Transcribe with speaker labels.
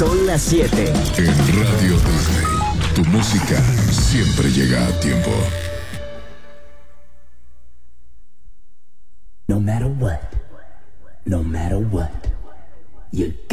Speaker 1: Son las 7.
Speaker 2: En Radio Disney, tu música siempre llega a tiempo.
Speaker 1: No matter what, you